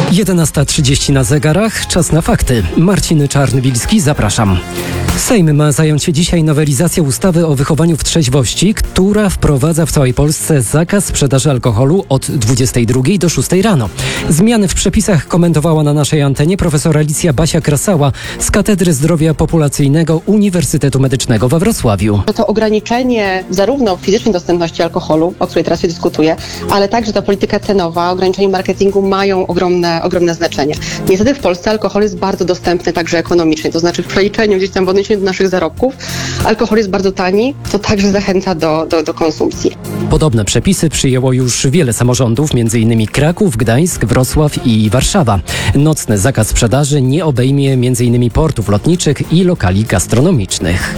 11:30 na zegarach, czas na fakty. Marcin Czarnbilski, zapraszam. Sejm ma zająć się dzisiaj nowelizacją ustawy o wychowaniu w trzeźwości, która wprowadza w całej Polsce zakaz sprzedaży alkoholu od 22 do 6 rano. Zmiany w przepisach komentowała na naszej antenie profesor Alicja Basia-Krasała z Katedry Zdrowia Populacyjnego Uniwersytetu Medycznego we Wrocławiu. To ograniczenie zarówno fizycznej dostępności alkoholu, o której teraz się dyskutuje, ale także ta polityka cenowa, ograniczenie marketingu mają ogromne znaczenie. Niestety w Polsce alkohol jest bardzo dostępny także ekonomicznie, to znaczy w przeliczeniu gdzieś tam w odniesieniu do naszych zarobków alkohol jest bardzo tani, to także zachęca do konsumpcji. Podobne przepisy przyjęło już wiele samorządów, m.in. Kraków, Gdańsk, Wrocław i Warszawa. Nocny zakaz sprzedaży nie obejmie m.in. portów lotniczych i lokali gastronomicznych.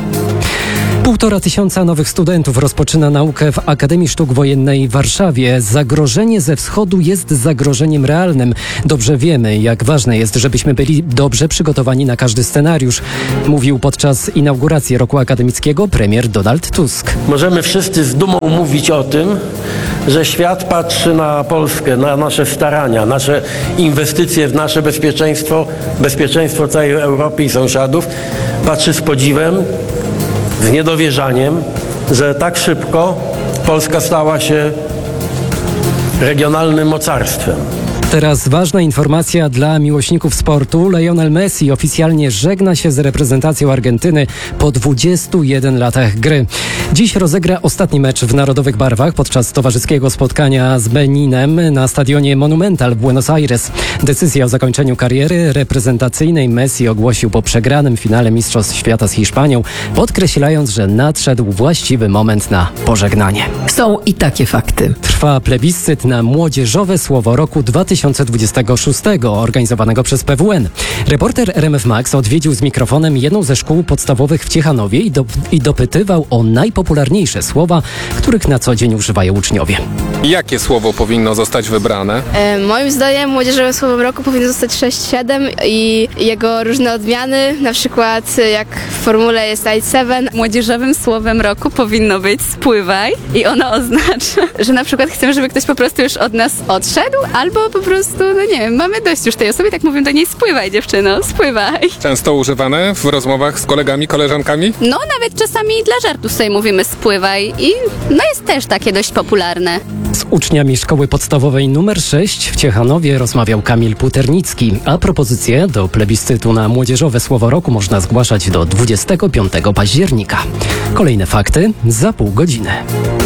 1500 nowych studentów rozpoczyna naukę w Akademii Sztuk Wojennej w Warszawie. Zagrożenie ze wschodu jest zagrożeniem realnym. Dobrze wiemy, jak ważne jest, żebyśmy byli dobrze przygotowani na każdy scenariusz, mówił podczas inauguracji roku akademickiego premier Donald Tusk. Możemy wszyscy z dumą mówić o tym, że świat patrzy na Polskę, na nasze starania, nasze inwestycje w nasze bezpieczeństwo całej Europy i sąsiadów. Patrzy z podziwem, z niedowierzaniem, że tak szybko Polska stała się regionalnym mocarstwem. Teraz ważna informacja dla miłośników sportu. Lionel Messi oficjalnie żegna się z reprezentacją Argentyny po 21 latach gry. Dziś rozegra ostatni mecz w narodowych barwach podczas towarzyskiego spotkania z Beninem na stadionie Monumental w Buenos Aires. Decyzję o zakończeniu kariery reprezentacyjnej Messi ogłosił po przegranym finale Mistrzostw Świata z Hiszpanią, podkreślając, że nadszedł właściwy moment na pożegnanie. Są i takie fakty. Trwa plebiscyt na młodzieżowe słowo roku 2026 organizowanego przez PWN. Reporter RMF Max odwiedził z mikrofonem jedną ze szkół podstawowych w Ciechanowie i dopytywał o najpopularniejsze słowa, których na co dzień używają uczniowie. Jakie słowo powinno zostać wybrane? Moim zdaniem młodzieżowym słowem roku powinno zostać 6-7 i jego różne odmiany, na przykład jak w formule jest 8-7. Młodzieżowym słowem roku powinno być spływaj i ono oznacza, że na przykład chcemy, żeby ktoś po prostu już od nas odszedł, albo po prostu, nie wiem, mamy dość już tej osoby, tak mówimy do niej spływaj dziewczyno, spływaj. Często używane w rozmowach z kolegami, koleżankami? No nawet czasami dla żartów sobie mówimy spływaj i no jest też takie dość popularne. Z uczniami szkoły podstawowej nr 6 w Ciechanowie rozmawiał Kamil Puternicki, a propozycje do plebiscytu na młodzieżowe słowo roku można zgłaszać do 25 października. Kolejne fakty za pół godziny.